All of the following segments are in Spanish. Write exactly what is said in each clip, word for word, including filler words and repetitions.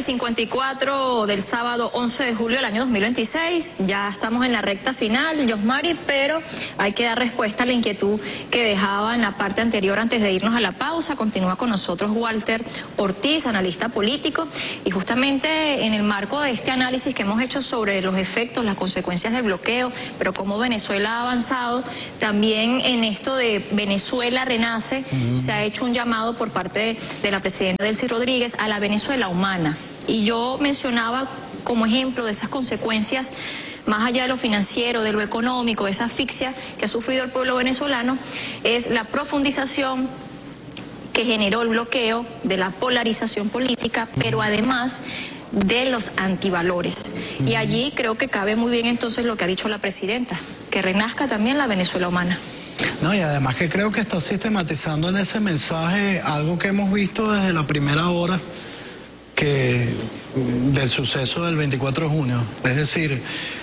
cincuenta y cuatro del sábado once de julio del año dos mil veintiséis, ya estamos en la recta final, Yosmari, pero hay que dar respuesta a la inquietud que dejaba en la parte anterior antes de irnos a la pausa. Continúa con nosotros Walter Ortiz, analista político, y justamente en el marco de este análisis que hemos hecho sobre los efectos, las consecuencias del bloqueo, pero cómo Venezuela ha avanzado, también en esto de Venezuela renace, uh-huh. se ha hecho un llamado por parte de, de la presidenta Delcy Rodríguez a la Venezuela humana. Y yo mencionaba como ejemplo de esas consecuencias, más allá de lo financiero, de lo económico, de esa asfixia que ha sufrido el pueblo venezolano, es la profundización que generó el bloqueo, de la polarización política, pero además de los antivalores. Y allí creo que cabe muy bien entonces lo que ha dicho la presidenta, que renazca también la Venezuela humana. No, y además que creo que está sistematizando en ese mensaje algo que hemos visto desde la primera hora que del suceso del veinticuatro de junio, es decir,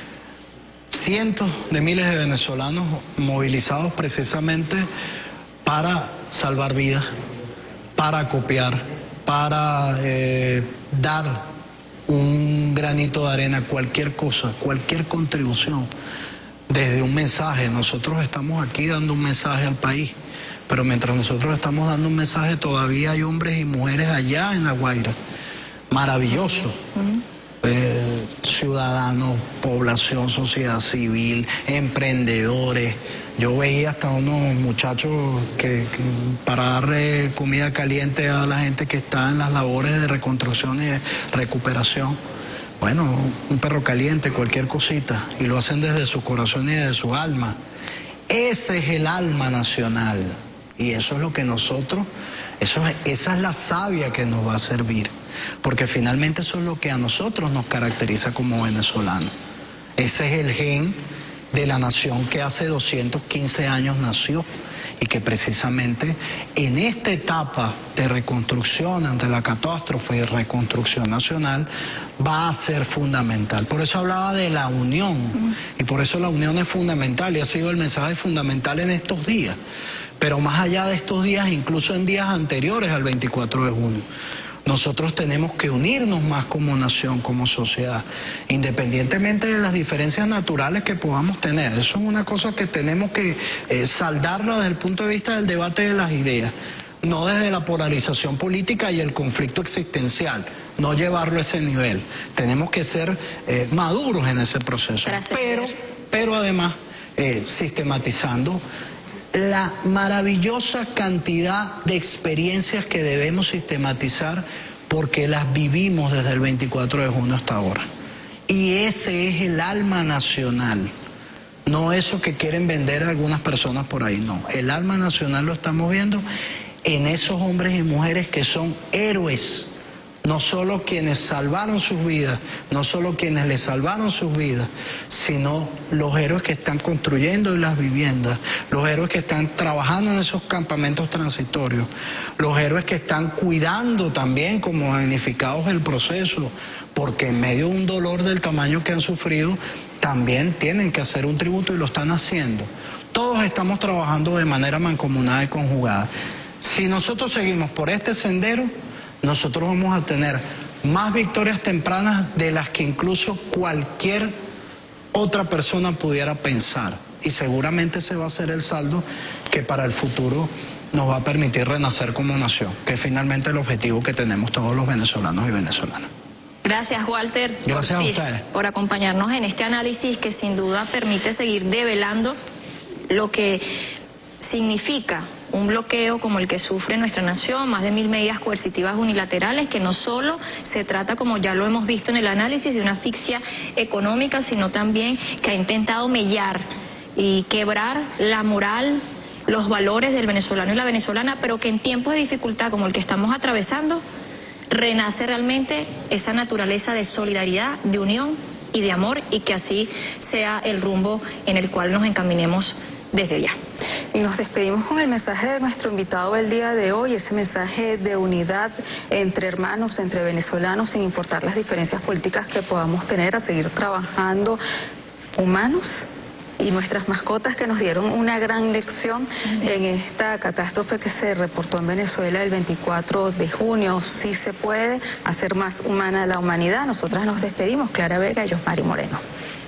cientos de miles de venezolanos movilizados precisamente para salvar vidas, para copiar, para eh, dar un granito de arena, cualquier cosa, cualquier contribución, desde un mensaje. Nosotros estamos aquí dando un mensaje al país, pero mientras nosotros estamos dando un mensaje, todavía hay hombres y mujeres allá en La Guaira, maravilloso, uh-huh. eh, ciudadanos, población, sociedad civil, emprendedores. Yo veía hasta unos muchachos que, que para darle comida caliente a la gente que está en las labores de reconstrucción y de recuperación. Bueno, un perro caliente, cualquier cosita, y lo hacen desde su corazón y desde su alma. Ese es el alma nacional, y eso es lo que nosotros, eso es, esa es la savia que nos va a servir, porque finalmente eso es lo que a nosotros nos caracteriza como venezolanos. Ese es el gen de la nación que hace doscientos quince años nació, y que precisamente en esta etapa de reconstrucción ante la catástrofe y reconstrucción nacional va a ser fundamental. Por eso hablaba de la unión, uh-huh. y por eso la unión es fundamental, y ha sido el mensaje fundamental en estos días, pero más allá de estos días, incluso en días anteriores al veinticuatro de junio. Nosotros tenemos que unirnos más como nación, como sociedad, independientemente de las diferencias naturales que podamos tener. Eso es una cosa que tenemos que eh, saldarla desde el punto de vista del debate de las ideas, no desde la polarización política y el conflicto existencial, no llevarlo a ese nivel. Tenemos que ser eh, maduros en ese proceso, pero, pero además eh, sistematizando la maravillosa cantidad de experiencias que debemos sistematizar, porque las vivimos desde el veinticuatro de junio hasta ahora. Y ese es el alma nacional, no eso que quieren vender algunas personas por ahí, no. El alma nacional lo estamos viendo en esos hombres y mujeres que son héroes, no solo quienes salvaron sus vidas, no solo quienes les salvaron sus vidas, sino los héroes que están construyendo las viviendas, los héroes que están trabajando en esos campamentos transitorios, los héroes que están cuidando también como damnificados del proceso, porque en medio de un dolor del tamaño que han sufrido, también tienen que hacer un tributo y lo están haciendo. Todos estamos trabajando de manera mancomunada y conjugada. Si nosotros seguimos por este sendero, nosotros vamos a tener más victorias tempranas de las que incluso cualquier otra persona pudiera pensar. Y seguramente ese va a ser el saldo que para el futuro nos va a permitir renacer como nación, que es finalmente el objetivo que tenemos todos los venezolanos y venezolanas. Gracias, Walter. Gracias a ustedes por acompañarnos en este análisis que sin duda permite seguir develando lo que significa un bloqueo como el que sufre nuestra nación, más de mil medidas coercitivas unilaterales, que no solo se trata, como ya lo hemos visto en el análisis, de una asfixia económica, sino también que ha intentado mellar y quebrar la moral, los valores del venezolano y la venezolana, pero que en tiempos de dificultad como el que estamos atravesando, renace realmente esa naturaleza de solidaridad, de unión y de amor, y que así sea el rumbo en el cual nos encaminemos desde ya. Y nos despedimos con el mensaje de nuestro invitado del día de hoy, ese mensaje de unidad entre hermanos, entre venezolanos, sin importar las diferencias políticas que podamos tener, a seguir trabajando humanos y nuestras mascotas que nos dieron una gran lección en esta catástrofe que se reportó en Venezuela el veinticuatro de junio. Sí se puede hacer más humana la humanidad. Nosotras nos despedimos, Clara Vega y Yosmari Moreno.